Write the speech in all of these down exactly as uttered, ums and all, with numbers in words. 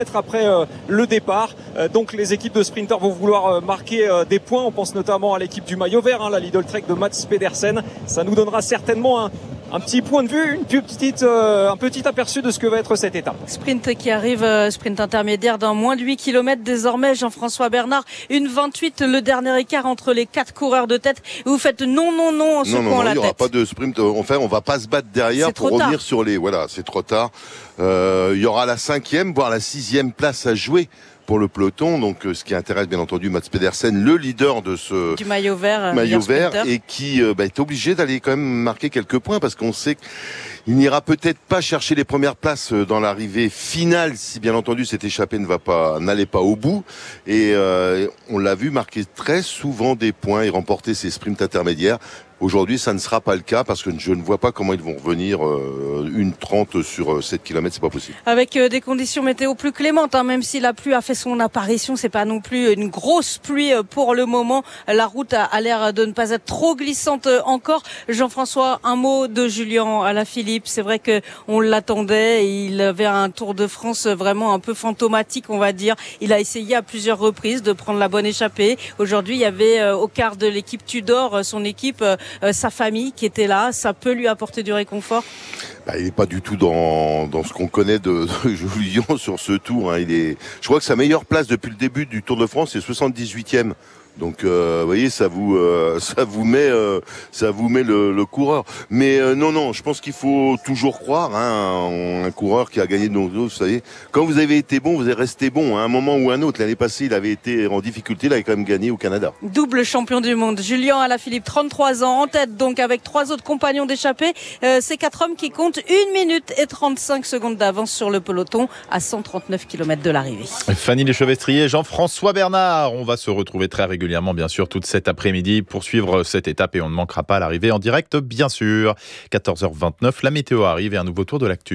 Après euh, le départ, euh, donc les équipes de sprinters vont vouloir euh, marquer euh, des points. On pense notamment à l'équipe du maillot vert, hein, la Lidl Trek de Mats Pedersen. Ça nous donnera certainement un, un petit point de vue, une petite, euh, un petit aperçu de ce que va être cette étape. Sprint qui arrive, euh, sprint intermédiaire d'un moins de huit kilomètres désormais. Jean-François Bernard, une vingt-huit, le dernier écart entre les quatre coureurs de tête. Vous faites non, non, non en secouant non, non, non, la il n'y aura tête. pas de sprint. Enfin, on va pas se battre derrière C'est pour trop revenir tard. sur les. Voilà, c'est trop tard. Euh, il y aura la cinquième, voire la sixième place à jouer pour le peloton. Donc, euh, ce qui intéresse bien entendu Mats Pedersen, le leader de ce du maillot vert, maillot vert, sprinter. et qui euh, bah, est obligé d'aller quand même marquer quelques points parce qu'on sait qu'il n'ira peut-être pas chercher les premières places dans l'arrivée finale si bien entendu cette échappée ne va pas, n'allait pas au bout. Et euh, on l'a vu marquer très souvent des points et remporter ses sprints intermédiaires. Aujourd'hui, ça ne sera pas le cas parce que je ne vois pas comment ils vont revenir euh, une trente sur sept kilomètres, c'est pas possible. Avec euh, des conditions météo plus clémentes, hein, même si la pluie a fait son apparition, c'est pas non plus une grosse pluie euh, pour le moment. La route a, a l'air de ne pas être trop glissante euh, encore. Jean-François, un mot de Julien Alaphilippe. C'est vrai que on l'attendait. Il avait un Tour de France vraiment un peu fantomatique, on va dire. Il a essayé à plusieurs reprises de prendre la bonne échappée. Aujourd'hui, il y avait euh, au quart de l'équipe Tudor, euh, son équipe. Euh, Euh, sa famille qui était là, ça peut lui apporter du réconfort. Bah, il n'est pas du tout dans, dans ce qu'on connaît de, de Julien sur ce tour. Hein. Il est, je crois que sa meilleure place depuis le début du Tour de France, c'est soixante-dix-huitième. Donc, euh, vous voyez, ça vous, euh, ça vous met, euh, ça vous met le, le coureur. Mais euh, non, non, je pense qu'il faut toujours croire. Hein, un, un coureur qui a gagné de nos vous savez, quand vous avez été bon, vous êtes resté bon. À un moment ou un autre, l'année passée, il avait été en difficulté, il avait quand même gagné au Canada. Double champion du monde, Julien Alaphilippe, trente-trois ans, en tête donc avec trois autres compagnons d'échappée. Euh, ces quatre hommes qui comptent une minute et trente-cinq secondes d'avance sur le peloton à cent trente-neuf kilomètres de l'arrivée. Fanny Lechevestrier, Jean-François Bernard. On va se retrouver très régulièrement. régulièrement, bien sûr, toute cet après-midi pour suivre cette étape et on ne manquera pas à l'arrivée en direct, bien sûr. quatorze heures vingt-neuf, la météo arrive et un nouveau tour de l'actu.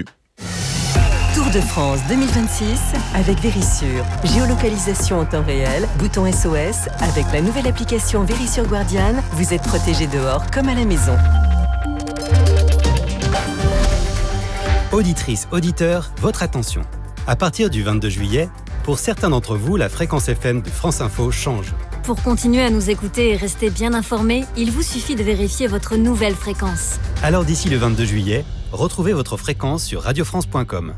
Tour de France deux mille vingt-six avec Verisure. Géolocalisation en temps réel, bouton S O S. Avec la nouvelle application Verisure Guardian, vous êtes protégé dehors comme à la maison. Auditrices, auditeurs, votre attention. À partir du vingt-deux juillet, pour certains d'entre vous, la fréquence F M de France Info change. Pour continuer à nous écouter et rester bien informés, il vous suffit de vérifier votre nouvelle fréquence. Alors d'ici le vingt-deux juillet, retrouvez votre fréquence sur radio france point com.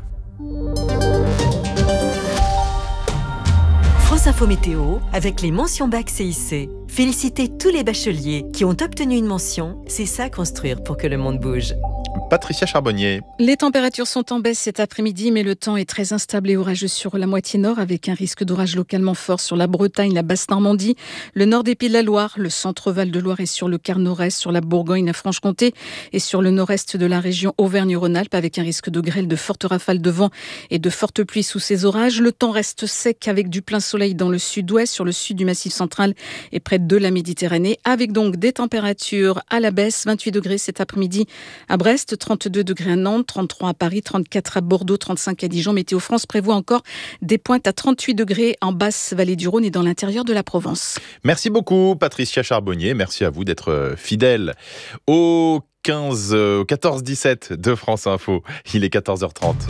France Info Météo, avec les mentions bac C I C. Félicitez tous les bacheliers qui ont obtenu une mention. C'est ça construire pour que le monde bouge. Patricia Charbonnier. Les températures sont en baisse cet après-midi, mais le temps est très instable et orageux sur la moitié nord, avec un risque d'orage localement fort sur la Bretagne, la Basse-Normandie, le nord des Pays de la Loire, le centre Val-de-Loire et sur le quart nord-est, sur la Bourgogne, la Franche-Comté et sur le nord-est de la région Auvergne-Rhône-Alpes, avec un risque de grêle, de fortes rafales de vent et de fortes pluies sous ces orages. Le temps reste sec avec du plein soleil dans le sud-ouest, sur le sud du Massif central et près de la Méditerranée, avec donc des températures à la baisse, vingt-huit degrés cet après-midi à Brest, trente-deux degrés à Nantes, trente-trois à Paris, trente-quatre à Bordeaux, trente-cinq à Dijon. Météo France prévoit encore des pointes à trente-huit degrés en basse vallée du Rhône et dans l'intérieur de la Provence. Merci beaucoup Patricia Charbonnier, merci à vous d'être fidèle au quinze, au quatorze dix-sept de France Info. Il est quatorze heures trente.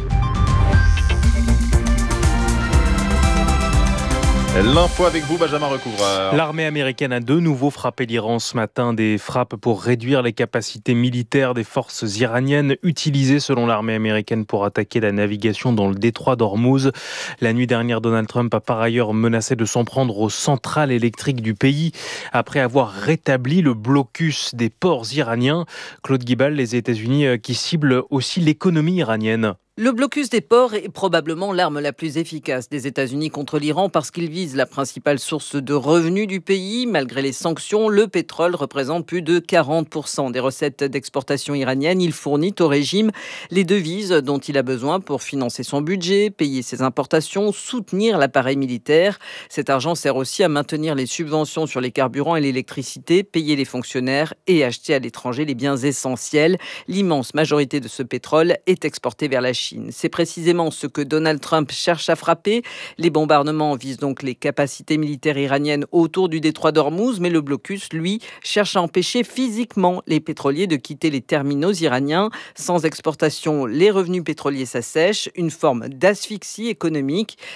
L'info avec vous, Benjamin Recouvreur. L'armée américaine a de nouveau frappé l'Iran ce matin. Des frappes pour réduire les capacités militaires des forces iraniennes utilisées selon l'armée américaine pour attaquer la navigation dans le détroit d'Ormuz. La nuit dernière, Donald Trump a par ailleurs menacé de s'en prendre aux centrales électriques du pays après avoir rétabli le blocus des ports iraniens. Claude Guibal, les États-Unis qui ciblent aussi l'économie iranienne. Le blocus des ports est probablement l'arme la plus efficace des États-Unis contre l'Iran parce qu'il vise la principale source de revenus du pays. Malgré les sanctions, le pétrole représente plus de quarante pour cent des recettes d'exportation iranienne. Il fournit au régime les devises dont il a besoin pour financer son budget, payer ses importations, soutenir l'appareil militaire. Cet argent sert aussi à maintenir les subventions sur les carburants et l'électricité, payer les fonctionnaires et acheter à l'étranger les biens essentiels. L'immense majorité de ce pétrole est exportée vers la Chine. C'est précisément ce que Donald Trump cherche à frapper. Les bombardements visent donc les capacités militaires iraniennes autour du détroit d'Ormuz, mais le blocus, lui, cherche à empêcher physiquement les pétroliers de quitter les terminaux iraniens. Sans exportation, les revenus pétroliers s'assèchent, une forme d'asphyxie économique.